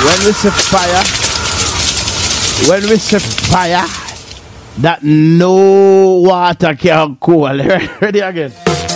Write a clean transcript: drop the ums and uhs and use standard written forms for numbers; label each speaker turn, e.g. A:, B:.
A: When we say fire, that no water can cool. Ready again.